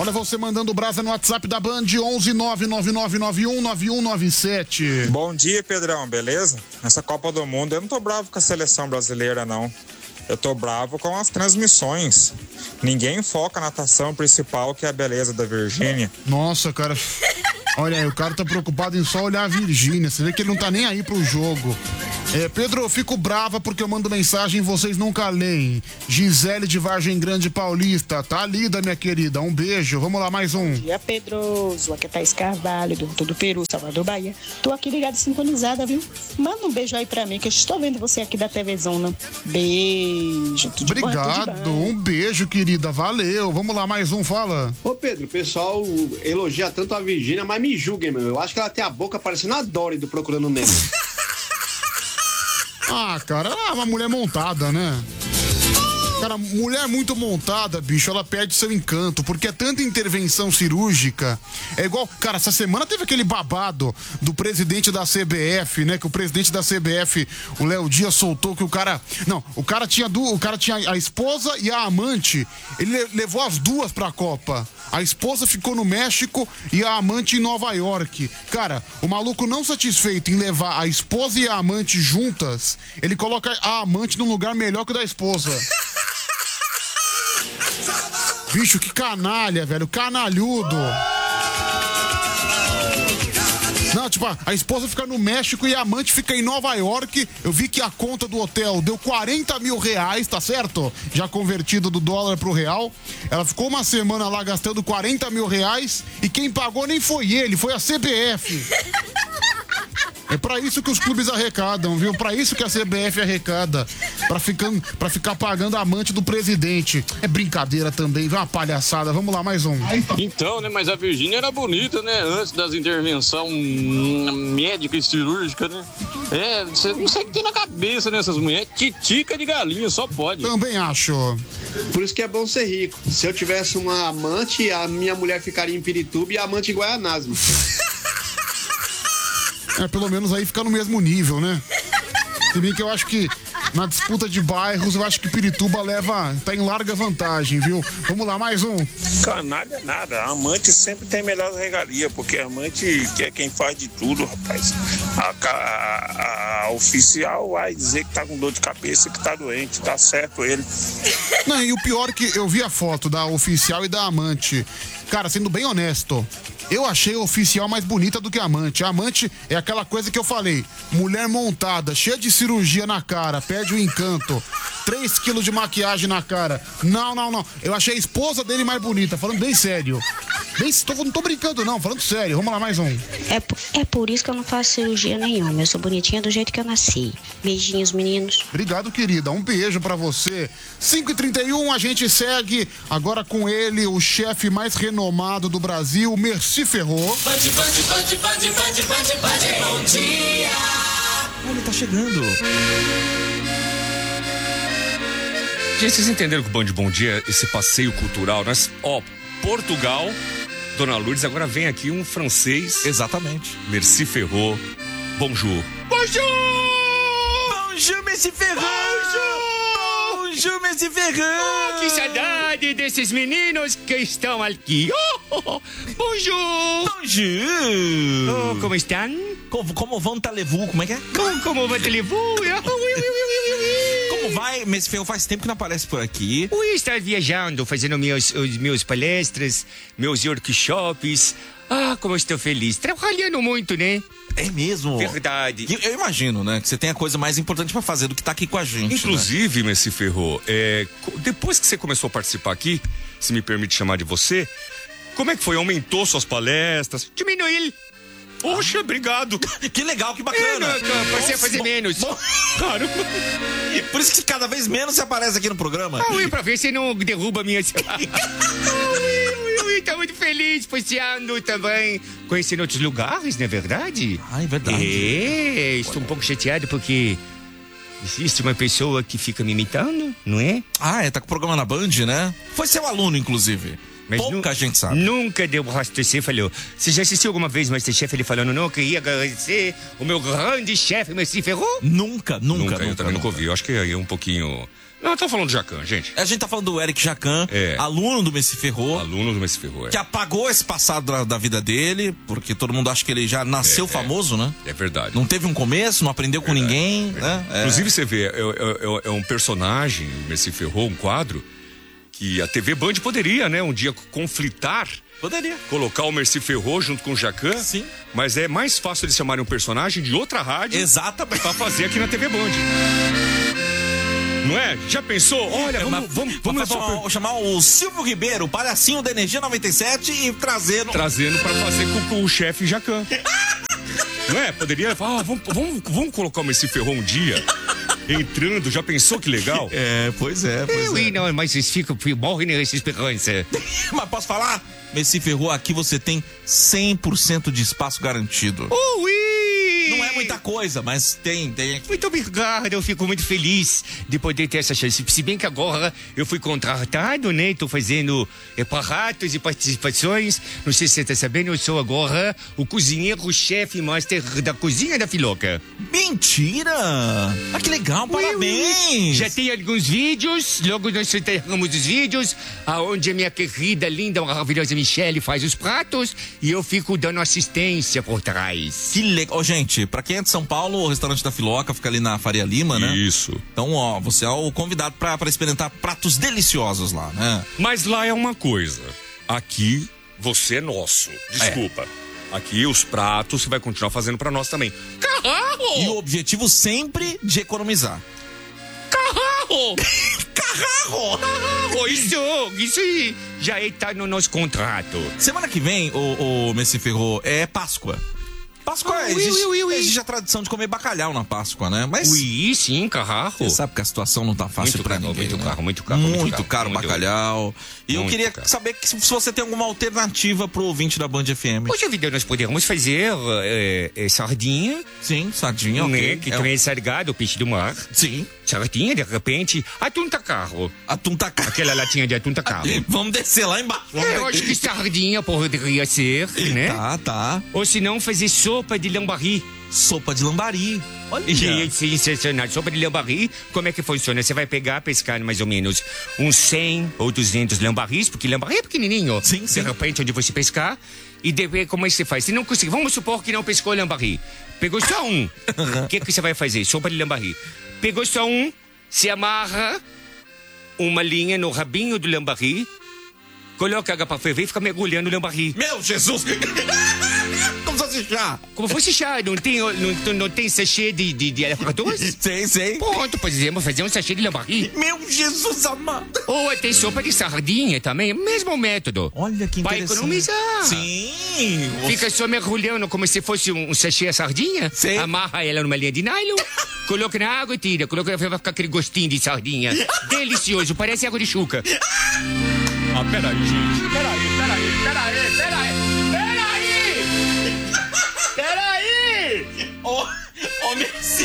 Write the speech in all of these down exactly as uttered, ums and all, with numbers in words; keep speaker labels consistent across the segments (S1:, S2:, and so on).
S1: Olha você mandando brasa no WhatsApp da Band, onze nove nove nove nove um nove um nove sete.
S2: Bom dia, Pedrão, beleza? Nessa Copa do Mundo eu não tô bravo com a seleção brasileira, não. Eu tô bravo com as transmissões. Ninguém foca na natação principal, que é a beleza da Virgínia.
S1: Nossa, cara. Olha aí, o cara tá preocupado em só olhar a Virgínia. Você vê que ele não tá nem aí pro jogo. É, Pedro, eu fico brava porque eu mando mensagem e vocês nunca leem. Gisele de Vargem Grande Paulista. Tá lida, minha querida. Um beijo. Vamos lá, mais um.
S3: Bom dia, Pedroso. Aqui é Thaís Carvalho, do Alto do Peru, Salvador, Bahia. Tô aqui ligada, sintonizada, viu? Manda um beijo aí pra mim, que eu estou vendo você aqui da T V Zona. Beijo. Tudo
S1: Obrigado.
S3: Bom,
S1: um beijo, querida. Valeu. Vamos lá, mais um. Fala.
S4: Ô, Pedro, o pessoal elogia tanto a Virgínia, mas me julguem, meu. Eu acho que ela tem a boca parecendo a Dory do Procurando Nemo.
S1: Ah, cara, ela é uma mulher montada, né? Cara, mulher muito montada, bicho, ela perde seu encanto, porque é tanta intervenção cirúrgica. É igual, cara, essa semana teve aquele babado do presidente da C B F, né? Que o presidente da C B F, o Léo Dias, soltou que o cara... Não, o cara tinha du... o cara tinha a esposa e a amante. Ele levou as duas pra Copa. A esposa ficou no México e a amante em Nova York. Cara, o maluco não satisfeito em levar a esposa e a amante juntas, ele coloca a amante num lugar melhor que o da esposa. Bicho, que canalha, velho. Canalhudo. Não, tipo, a esposa fica no México e a amante fica em Nova York. Eu vi que a conta do hotel deu quarenta mil reais, tá certo? Já convertido do dólar pro real. Ela ficou uma semana lá gastando quarenta mil reais e quem pagou nem foi ele, foi a C B F. É pra isso que os clubes arrecadam, viu? Pra isso que a C B F arrecada. Pra, ficando, pra ficar pagando a amante do presidente. É brincadeira também, viu? Uma palhaçada. Vamos lá, mais um.
S5: Então, né? Mas a Virgínia era bonita, né? Antes das intervenções médica e cirúrgica, né? É, você não sei o que tem na cabeça nessas mulheres. Titica de galinha, só pode.
S1: Também acho.
S4: Por isso que é bom ser rico. Se eu tivesse uma amante, a minha mulher ficaria em Pirituba e a amante em Guaianazes.
S1: É, pelo menos aí fica no mesmo nível, né? Se bem que eu acho que na disputa de bairros, eu acho que Pirituba leva, tá em larga vantagem, viu? Vamos lá, mais um.
S6: Canalha nada, a amante sempre tem melhor regalia, porque a amante é quem faz de tudo, rapaz. A, a, a oficial vai dizer que tá com dor de cabeça, que tá doente, tá certo ele.
S1: Não, e o pior é que eu vi a foto da oficial e da amante. Cara, sendo bem honesto, eu achei a oficial mais bonita do que a amante. A amante é aquela coisa que eu falei, mulher montada, cheia de cirurgia na cara, perde o encanto, três quilos de maquiagem na cara. Não, não, não, eu achei a esposa dele mais bonita, falando bem sério. Bem, tô, não tô brincando não, falando sério. Vamos lá, mais um.
S7: É, é por isso que eu não faço cirurgia nenhuma, eu sou bonitinha do jeito que eu nasci. Beijinhos, meninos.
S1: Obrigado, querida, um beijo pra você. cinco e trinta e um, a gente segue agora com ele, o chefe mais renomado do Brasil, Merci Ferrou.
S8: Band, band, band, band, band, band, band, bom dia.
S9: Ele tá chegando.
S10: Gente, vocês entenderam que o Band Bom Dia, esse passeio cultural, nós, ó, Portugal, Dona Lourdes, agora vem aqui um francês.
S9: Exatamente.
S10: Merci Ferrou. Bonjour.
S9: Bonjour! Bonjour, Merci Ferrou! Bonjour! Bonjour, Merci Ferrou!
S11: Oh, que saudade desses meninos que estão aqui. Oh, oh, oh. Bonjour!
S9: Bonjour!
S11: Oh, como estão?
S9: Como, como vão talevou? Como é que é?
S11: Como, como vão talevou?
S9: Como vai? Merci Ferrou faz tempo que não aparece por aqui.
S11: Ui, está viajando, fazendo meus, os meus palestras, meus workshops. Ah, como eu estou feliz. Trabalhando muito, né?
S9: É mesmo?
S11: Verdade.
S9: Eu, eu imagino, né? Que você tem a coisa mais importante pra fazer do que tá aqui com a gente.
S10: Inclusive,
S9: né?
S10: Merci Ferrou, é, depois que você começou a participar aqui, se me permite chamar de você, como é que foi? Aumentou suas palestras?
S11: Diminuiu.
S10: Poxa, obrigado.
S9: Que legal, que bacana.
S11: É, não, não, você fazer bom, menos.
S9: Bom. Claro. Por isso que cada vez menos você aparece aqui no programa.
S11: Ah, ui, pra ver se não derruba minhas... Tá muito feliz, passeando também, conhecendo outros lugares, não é verdade?
S9: Ah, é verdade.
S11: É, estou um pouco chateado porque existe uma pessoa que fica me imitando, não é?
S9: Ah, é, tá com o programa na Band, né? Foi seu aluno, inclusive. Mas pouca nu- gente sabe.
S11: Nunca deu rastro, você falou. Você já assistiu alguma vez Masterchef ele falando, não, eu queria agradecer o meu grande chefe, Merci Ferrou?
S9: Nunca, nunca.
S10: Nunca,
S9: nunca
S10: eu também
S9: nunca.
S10: nunca ouvi. Eu acho que aí é um pouquinho Não, tá falando do Jacan, gente.
S9: A gente tá falando do Eric Jacan,
S10: é.
S9: aluno do Messi Ferrou.
S10: Aluno do Messi Ferrou, é.
S9: Que apagou esse passado da, da vida dele, porque todo mundo acha que ele já nasceu
S10: é,
S9: famoso,
S10: é.
S9: né?
S10: É verdade.
S9: Não teve um começo, não aprendeu com
S10: verdade,
S9: ninguém,
S10: verdade.
S9: né? É.
S10: Inclusive, você vê, é, é, é um personagem, o Messi Ferrou, um quadro, que a T V Band poderia, né, um dia conflitar.
S9: Poderia.
S10: Colocar o Messi Ferrou junto com o Jacan.
S9: Sim.
S10: Mas é mais fácil eles chamarem um personagem de outra rádio.
S9: Exatamente.
S10: Pra fazer aqui na T V Band. Não é? Já pensou? Olha,
S9: é,
S10: vamos,
S9: mas,
S10: vamos, vamos
S9: chamar,
S10: levar...
S9: chamar o Silvio Ribeiro, o palhacinho da Energia noventa e sete e trazendo...
S10: Trazendo pra fazer com, com o chefe Jacan. Não é? Poderia falar, ah, vamos, vamos, vamos colocar o Messi Ferrou um dia... Entrando, já pensou que legal?
S9: É, pois é, pois
S11: eu,
S9: é.
S11: Não, mas vocês ficam, morrem nessa esperança.
S9: Mas posso falar? Messi Ferrou, aqui você tem cem por cento de espaço garantido.
S11: Ui!
S9: Não é muita coisa, mas tem, tem.
S11: Muito obrigado, eu fico muito feliz de poder ter essa chance. Se bem que agora eu fui contratado, né? Estou fazendo é, pratos e participações. Não sei se você tá sabendo, eu sou agora o cozinheiro, o chefe master da cozinha da Filoca.
S9: Mentira! Ah, que legal, parabéns!
S11: Já tem alguns vídeos, logo nós teremos os vídeos, aonde a minha querida, linda, maravilhosa Michele faz os pratos e eu fico dando assistência por trás.
S9: Que legal. Oh, gente, pra quem é de São Paulo, o restaurante da Filoca fica ali na Faria Lima, né?
S10: Isso.
S9: Então, ó, você é o convidado pra, pra experimentar pratos deliciosos lá, né?
S10: Mas lá é uma coisa. Aqui, você é nosso. Desculpa. É. Aqui, os pratos você vai continuar fazendo pra nós também.
S9: Carro! E o objetivo sempre de economizar.
S11: Carro!
S9: Carro!
S11: Carro! Isso, isso já está no nosso contrato.
S9: Semana que vem, o, o Messi Ferrou, é Páscoa. Páscoa,
S11: ah,
S9: existe,
S11: ui, ui, ui.
S9: existe a tradição de comer bacalhau na Páscoa, né? Mas
S11: ui, sim, carro.
S9: Você sabe que a situação não tá fácil
S11: muito
S9: pra
S11: caro,
S9: ninguém,
S11: muito
S9: né?
S11: caro, muito caro,
S9: muito,
S11: muito
S9: caro,
S11: caro,
S9: o
S11: muito
S9: bacalhau. E eu queria
S11: caro.
S9: saber que se você tem alguma alternativa pro ouvinte da Band F M.
S11: Poxa vida, nós poderíamos fazer é, é, sardinha.
S9: Sim, sardinha,
S11: né?
S9: ok.
S11: Que
S9: é
S11: também é salgado, peixe do mar.
S9: Sim.
S11: Sardinha, de repente, atum tá caro.
S9: Atum tá caro.
S11: Aquela latinha de atum tá caro.
S9: Vamos descer lá embaixo.
S11: É, eu acho que sardinha poderia ser, né?
S9: Tá, tá.
S11: Ou se não, fazer sopa de lambari.
S9: Sopa de lambari. Olha.
S11: E, sensacional. Sopa de lambari, como é que funciona? Você vai pegar, pescar mais ou menos uns cem ou duzentos lambaris, porque lambari é pequenininho.
S9: Sim, sim.
S11: De repente, onde você pescar, e dever, como é que você faz? Se não conseguir, vamos supor que não pescou lambari. Pegou só um. O que, que você vai fazer? Sopa de lambari. Pegou só um, se amarra uma linha no rabinho do lambari, coloca água pra ferver e fica mergulhando no lambari.
S9: Meu Jesus! Como se fosse chá.
S11: Como fosse chá, não tem, não, não tem sachê de, de, de doce?
S9: Sei, sei.
S11: Pronto, podemos fazer um sachê de lambari.
S9: Meu Jesus amado.
S11: Ou até sopa de sardinha também, mesmo método.
S9: Olha que
S11: Vai
S9: interessante.
S11: economizar.
S9: Sim.
S11: Fica só mergulhando como se fosse um sachê a sardinha.
S9: Sei.
S11: Amarra ela numa linha de nylon, coloca na água e tira. Coloca, vai ficar aquele gostinho de sardinha. Delicioso, parece água de chuca.
S10: Ah, peraí, gente. Peraí, peraí, peraí, peraí. Peraí! Peraí!
S9: Ô, ô, Messi.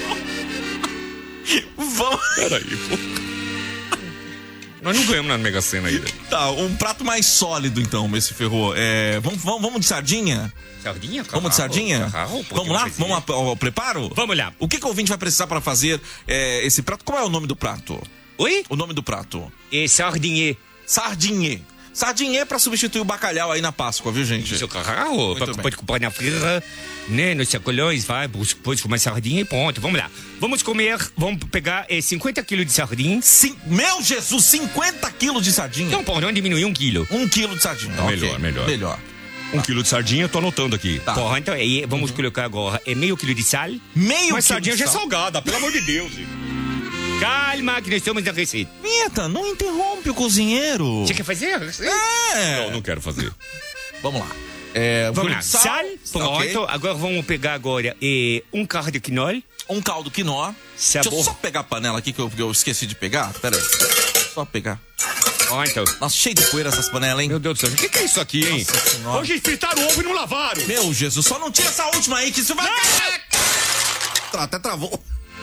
S9: Vamos.
S10: Peraí, pô. Nós não ganhamos na Mega Sena ainda.
S9: Tá, um prato mais sólido então, Messi Ferrou. É, vamos, vamos, vamos de sardinha?
S11: Sardinha? Carro,
S9: Vamos de sardinha?
S11: Carro,
S9: vamos lá? Vamos ao, ao preparo?
S11: Vamos lá.
S9: O que, que o ouvinte vai precisar para fazer é, esse prato? Qual é o nome do prato?
S11: Oi?
S9: O nome do prato?
S11: É sardinha.
S9: Sardinha. Sardinha pra substituir o bacalhau aí na Páscoa, viu, gente?
S11: Isso, carro. Pode comprar na feira, né? Nos sacolões, vai, pode comer sardinha e pronto. Vamos lá. Vamos comer, vamos pegar é, cinquenta quilos de sardinha.
S9: Sim, meu Jesus, cinquenta quilos de sardinha?
S11: Então, pô, não diminuir um quilo.
S9: Um quilo de sardinha.
S10: É melhor,
S9: okay.
S10: melhor.
S9: Melhor.
S10: Um quilo de sardinha, tô anotando aqui.
S11: Tá. Porra, então, aí, vamos uhum. colocar agora é meio quilo de sal.
S9: Meio
S10: Mas
S9: quilo
S10: sardinha
S9: de
S10: já
S9: sal.
S10: é salgada, pelo amor de Deus.
S11: Calma, que nós estamos na receita.
S9: Vinheta, não interrompe o cozinheiro.
S11: Você quer fazer?
S9: É.
S10: Não, não quero fazer.
S9: Vamos lá. É,
S11: vamos lá. Sal, sal pronto. Okay. Agora vamos pegar agora é, um caldo de quinol.
S9: Um caldo quinó.
S11: Sabor.
S9: Deixa eu só pegar a panela aqui que eu, eu esqueci de pegar. Pera aí. Só pegar.
S11: Pronto.
S9: Nossa, cheio de poeira essas panelas, hein?
S11: Meu Deus do céu, o que, que é isso aqui, hein?
S10: Hoje fritaram o ovo e não lavaram.
S9: Meu Jesus, só não tira essa última aí que isso vai... Ah! Até travou.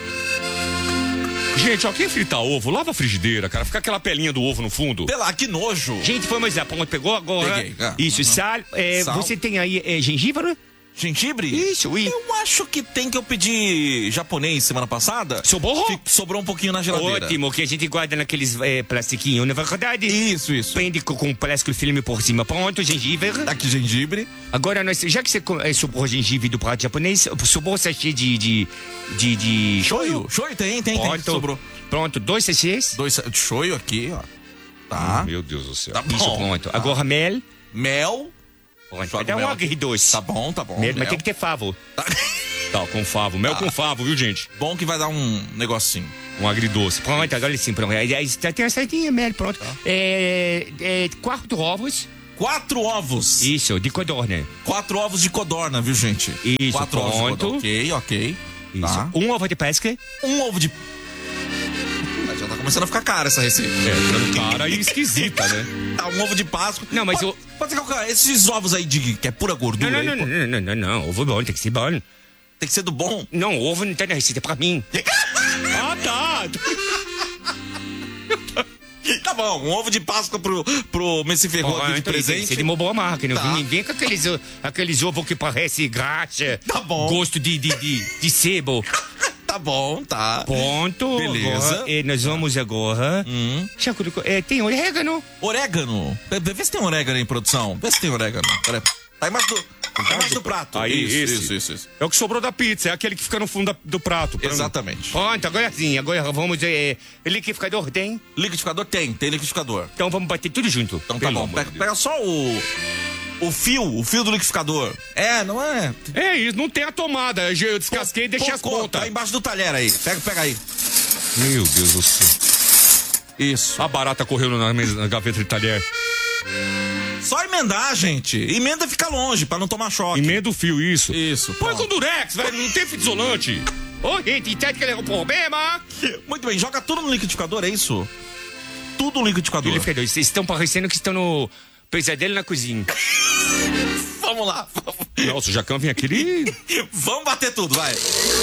S10: Gente, ó, quem fritar ovo, lava a frigideira, cara. Fica aquela pelinha do ovo no fundo.
S9: Pela, que nojo.
S11: Gente, vamos lá. Pronto, pegou agora.
S9: Peguei, ah,
S11: isso,
S9: uhum.
S11: sal, é,
S9: sal.
S11: Você tem aí é, gengibre?
S9: Gengibre?
S11: Isso, oui.
S9: Eu acho que tem, que eu pedi japonês semana passada.
S11: Sobrou?
S9: Fi- Sobrou um pouquinho na geladeira.
S11: Ótimo, que a gente guarda naqueles é, plastiquinhos, não é verdade?
S9: Isso, isso.
S11: Prende com, com plástico filme por cima. Pronto, gengibre.
S9: Aqui, gengibre.
S11: Agora, nós, já que você co- é, sobrou gengibre do prato japonês, sobrou sachê de... de, de, de
S9: Shoyu. Shoyu tem, tem, tem.
S11: Pronto.
S9: Sobrou.
S11: Pronto, dois sachês.
S9: Dois sa- shoyu aqui, ó. Tá.
S10: Meu Deus do céu.
S9: Tá bom.
S11: Isso, pronto.
S9: Tá.
S11: Agora, mel.
S9: Mel.
S11: Pronto,
S9: Joga
S11: vai dar
S9: mel
S11: um
S9: aqui.
S11: agridoce.
S9: Tá bom, tá bom.
S11: Mel, mas
S9: mel.
S11: tem que ter favo.
S9: Tá.
S10: Tá, com favo. Mel
S9: Tá.
S10: com favo, viu, gente?
S9: Bom que vai dar um negocinho.
S10: Um agridoce.
S11: Pronto, agora sim, pronto. Aí, aí, tem a sardinha, mel, pronto.
S9: Tá.
S11: É, é, quatro ovos.
S9: Quatro ovos.
S11: Isso, de codorna.
S9: Quatro ovos de codorna, viu, gente?
S11: Isso,
S9: Quatro ovos de
S11: pronto.
S9: codorna. Ok, ok.
S11: Isso.
S9: Tá.
S11: Um ovo de pesca.
S9: Um ovo de... Ah, já tá começando a ficar cara essa receita.
S10: É, ficando cara e esquisita, né?
S9: Tá, um ovo de Páscoa.
S11: Não, mas
S9: pode,
S11: o-
S9: Pode ser qualquer... Esses ovos aí de que é pura gordura
S11: Não, não,
S9: aí,
S11: não,
S9: pô.
S11: não, não, não, não, não. Ovo bom, tem que ser bom.
S9: Tem que ser do bom.
S11: Não, ovo não tá na receita pra mim.
S10: Ah, tá.
S9: Tá bom, um ovo de Páscoa pro, pro Messi Ferrou aqui de
S11: Então, tem que
S9: presente.
S11: ser de uma boa marca, não
S9: Tá.
S11: vem, vem com aqueles, uh, aqueles ovos que parece graxa.
S9: Tá bom.
S11: Gosto de, de, de, de sebo.
S9: Tá bom, tá.
S11: Ponto.
S9: Beleza.
S11: Agora, e nós vamos agora.
S9: Hum.
S11: Já colocou- é, tem orégano.
S9: Orégano. Vê- Vê se tem orégano aí em produção. Vê se tem orégano. Pera aí. Tá embaixo do, tá embaixo do prato.
S10: Aí,
S9: isso,
S10: esse.
S9: isso, isso, isso.
S10: É o que sobrou da pizza, é aquele que fica no fundo da- do prato. pra-
S9: Exatamente.
S11: Pronto, agora sim. Agora vamos. É, liquidificador tem?
S9: Liquidificador tem, tem liquidificador.
S11: Então vamos bater tudo junto.
S9: Então tá
S11: Pelo
S9: bom.
S11: amor
S9: Pega,
S11: de
S9: pega só o. O fio, o fio do liquidificador. É, não é?
S10: É isso, não tem a tomada. Eu descasquei e deixei as
S9: Pô, pô,
S10: pontas.
S9: Tá embaixo do talher aí. Pega, pega aí.
S10: Meu Deus do céu.
S9: Isso.
S10: A barata correu na, mesa, na gaveta de talher.
S9: Só emendar, gente. Emenda fica longe, pra não tomar choque.
S10: Emenda o fio, isso.
S9: Isso.
S10: Põe
S9: pronto.
S10: com durex, velho. Não tem fita isolante.
S11: Ô, gente, entende que ele é um problema?
S9: Muito bem, joga tudo no liquidificador, é isso? Tudo no liquidificador.
S11: Liquidificador, vocês estão parecendo que estão no pesadelo na cozinha.
S9: Vamos lá.
S10: Nossa, o Jacão vem aqui ele...
S9: Vamos bater tudo, vai.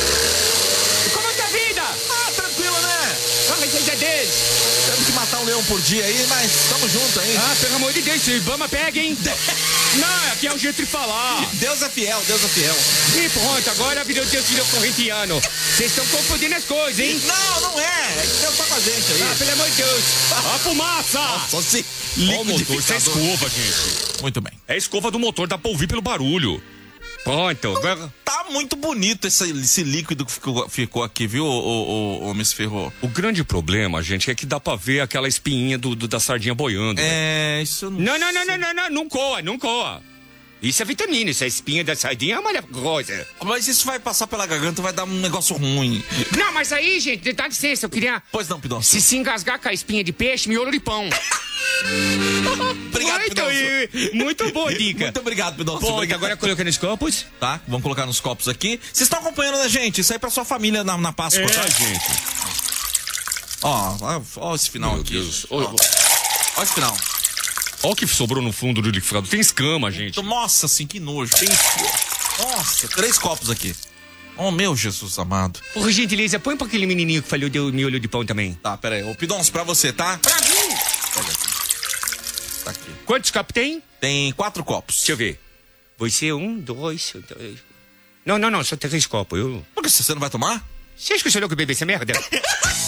S11: Como tá a vida?
S9: Ah, tranquilo, né?
S11: A receita deles.
S9: Temos que matar um leão por dia aí, mas tamo junto aí.
S11: Ah, pelo amor de Deus, se Ibama pega, hein?
S10: Não, aqui é o jeito de falar.
S9: Deus é fiel, Deus é fiel.
S11: E pronto, agora virou Deus filho correntiano. Vocês estão confundindo as coisas, hein?
S9: Não, não é. É que Deus tá com a gente aí.
S11: Ah, pelo amor de Deus.
S10: A fumaça!
S9: Só se
S10: Ó o motor, isso é escova, gente.
S9: Muito bem.
S10: É a escova do motor, dá pra ouvir pelo barulho.
S11: Pronto, agora...
S9: Tá muito bonito esse, esse líquido que ficou, ficou aqui, viu, o, o, o, o Miss Ferrou?
S10: O grande problema, gente, é que dá pra ver aquela espinhinha do, do- da sardinha boiando.
S9: É, isso eu não...
S11: Não, não, não, não, não, não, não coa, não coa. Isso é vitamina, isso é espinha da sardinha é maravilhosa.
S9: Mas isso vai passar pela garganta, vai dar um negócio ruim.
S11: Não, mas aí, gente, dá licença, eu queria...
S9: Pois não, Pidoncio.
S11: Se se engasgar com a espinha de peixe, miolo de pão.
S9: Obrigado,
S11: muito,
S9: Pidoncio.
S11: muito boa dica.
S9: Muito obrigado, Pidoncio.
S11: Bom,
S9: Obrigado.
S11: agora coloca nos copos.
S9: Tá, vamos colocar nos copos aqui. Vocês estão acompanhando, né, gente? Isso aí pra sua família na, na Páscoa,
S10: É,
S9: tá?
S10: gente.
S9: Ó, ó, ó esse final
S10: Meu
S9: aqui.
S10: Deus.
S9: Ó, ó esse final.
S10: Olha o que sobrou no fundo do liquidificador. Tem escama, gente.
S9: Nossa, assim, que nojo. Nossa, três copos aqui. Oh, meu Jesus amado.
S11: Por gentileza, põe pra aquele menininho que falou do miolo de pão também.
S9: Tá, pera aí. Ô, Pidoncio, pra você, tá?
S11: Pra mim!
S9: Pega aqui. Tá aqui.
S11: Quantos copos tem?
S9: Tem quatro copos.
S11: Deixa eu ver. Você, um, dois, três... Não, não, não, só três copos. Eu...
S9: Por que você não vai tomar?
S11: Você acha que eu sou louco beber essa merda?